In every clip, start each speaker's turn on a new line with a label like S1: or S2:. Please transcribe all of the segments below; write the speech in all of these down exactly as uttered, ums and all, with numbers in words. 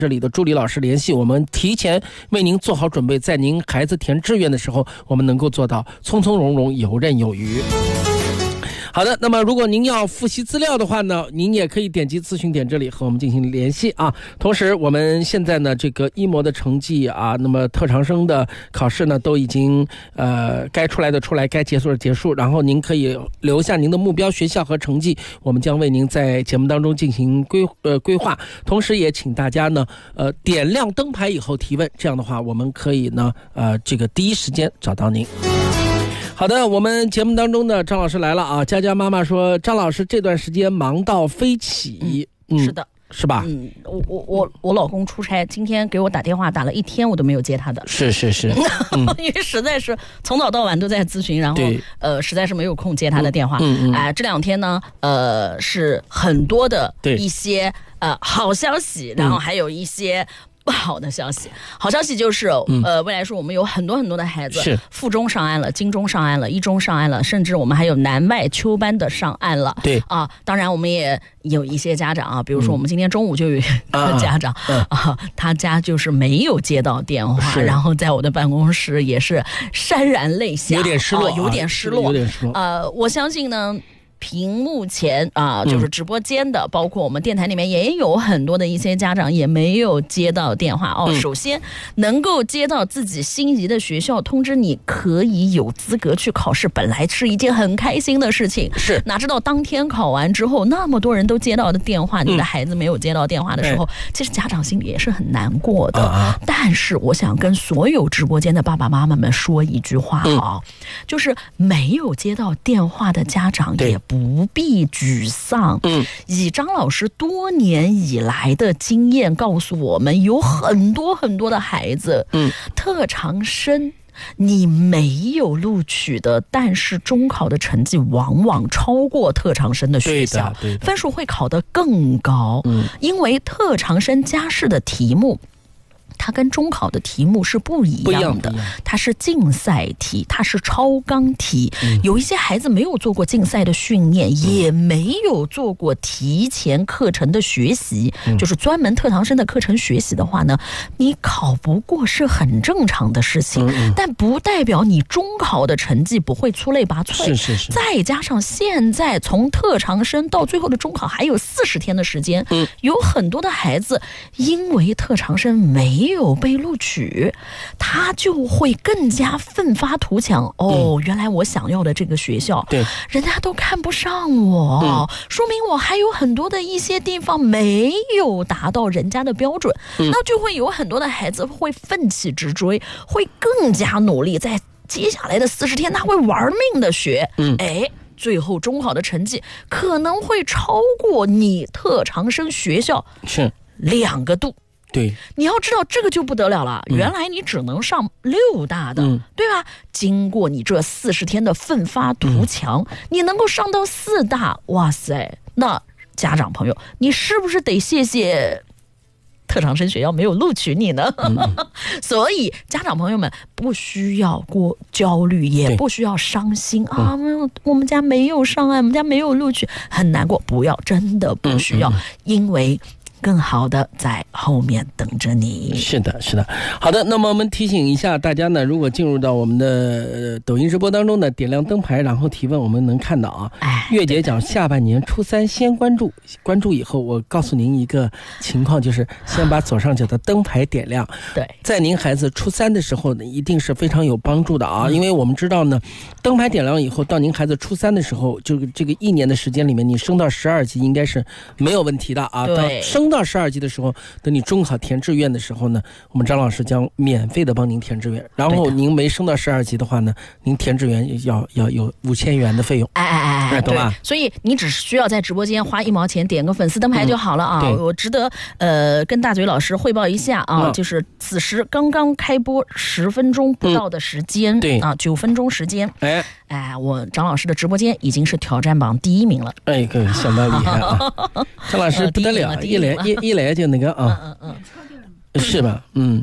S1: 这里的助理老师联系我们，提前为您做好准备，在您孩子填志愿的时候，我们能够做到从从容容、游刃有余。好的，那么如果您要复习资料的话呢，您也可以点击咨询点这里和我们进行联系啊。同时我们现在呢这个一模的成绩啊，那么特长生的考试呢都已经呃该出来的出来，该结束的结束，然后您可以留下您的目标学校和成绩，我们将为您在节目当中进行规呃规划。同时也请大家呢呃点亮灯牌以后提问，这样的话我们可以呢呃这个第一时间找到您。好的，我们节目当中呢张老师来了啊。佳佳妈妈说张老师这段时间忙到飞起。
S2: 嗯，是的，
S1: 是吧？
S2: 嗯，我我我我老公出差，今天给我打电话，打了一天我都没有接他的。
S1: 是是是，
S2: 嗯、因为实在是从早到晚都在咨询，然后呃实在是没有空接他的电话。
S1: 嗯嗯，
S2: 哎、呃，这两天呢，呃是很多的一些呃好消息，然后还有一些不好的消息。好消息就是，呃，未来说我们有很多很多的孩子，附中上岸了，金中上岸了，一中上岸了，甚至我们还有南外秋班的上岸了。
S1: 对
S2: 啊，当然我们也有一些家长啊，比如说我们今天中午就有一个家长、嗯、啊，他家就是没有接到电话，然后在我的办公室也是潸然泪下，
S1: 有点失落、啊，
S2: 有点失落，
S1: 有点失落。
S2: 呃，我相信呢。屏幕前啊，就是直播间的、嗯，包括我们电台里面也有很多的一些家长也没有接到电话哦。嗯、首先，能够接到自己心仪的学校通知你可以有资格去考试，本来是一件很开心的事情。
S1: 是，
S2: 哪知道当天考完之后，那么多人都接到的电话，你的孩子没有接到电话的时候，嗯、其实家长心里也是很难过的。啊、但是，我想跟所有直播间的爸爸妈妈们说一句话啊、嗯，就是没有接到电话的家长也不必沮丧。嗯，以张老师多年以来的经验告诉我们，有很多很多的孩子，嗯，特长生你没有录取的，但是中考的成绩往往超过特长生的学校，
S1: 对的对的，
S2: 分数会考得更高。嗯，因为特长生加试的题目，它跟中考的题目是不一样的，它是竞赛题，它是超纲题、嗯、有一些孩子没有做过竞赛的训练、嗯、也没有做过提前课程的学习、嗯、就是专门特长生的课程学习的话呢，你考不过是很正常的事情、嗯嗯、但不代表你中考的成绩不会出类拔萃。
S1: 是是是，
S2: 再加上现在从特长生到最后的中考还有四十天的时间、嗯、有很多的孩子因为特长生没有没有被录取，他就会更加奋发图强。哦、嗯，原来我想要的这个学校，对，人家都看不上我、嗯，说明我还有很多的一些地方没有达到人家的标准、嗯，那就会有很多的孩子会奋起直追，会更加努力，在接下来的四十天他会玩命的学。嗯，哎。最后中考的成绩可能会超过你特长生学校是两个度。
S1: 对，
S2: 你要知道这个就不得了了、嗯、原来你只能上六大的、嗯、对吧？经过你这四十天的奋发图强、嗯、你能够上到四大，哇塞，那家长朋友你是不是得谢谢特长生学校没有录取你呢？嗯、所以家长朋友们不需要过焦虑，也不需要伤心啊！我们家没有上岸，我们家没有录取，很难过。不要，真的不需要，嗯嗯、因为更好的在后面等着你。
S1: 是的，是的。好的，那么我们提醒一下大家呢，如果进入到我们的、呃、抖音直播当中呢，点亮灯牌然后提问，我们能看到啊。哎，月姐讲下半年初三先关注，关注以后我告诉您一个情况，就是先把左上角的灯牌点亮。
S2: 对，
S1: 在您孩子初三的时候呢，一定是非常有帮助的啊，嗯、因为我们知道呢，灯牌点亮以后，到您孩子初三的时候，就这个一年的时间里面，你升到十二级应该是没有问题的啊。
S2: 对，
S1: 升到十二级的时候，等你中考填志愿的时候呢，我们张老师将免费的帮您填志愿。然后您没升到十二级的话呢，您填志愿要要有五千元的费用。
S2: 哎哎哎哎，
S1: 懂吧？
S2: 所以你只需要在直播间花一毛钱点个粉丝灯牌就好了啊。嗯、我值得呃跟大嘴老师汇报一下啊，嗯、就是此时刚刚开播十分钟不到的时间，嗯、对啊，九分钟时间。哎哎，我张老师的直播间已经是挑战榜第一名了。
S1: 哎，可相当厉害啊！张老师不得了，一来一一来就那个啊，嗯嗯嗯，是吧？嗯，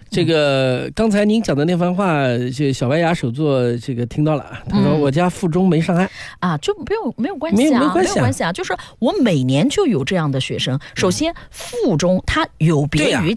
S1: 这个刚才您讲的那番话，这小白牙手座这个听到了，他说我家附中没上岸、
S2: 嗯、啊，就没有没有关系啊，
S1: 没有没有关系啊，
S2: 没有关系啊，就是我每年就有这样的学生。首先，附中它有别于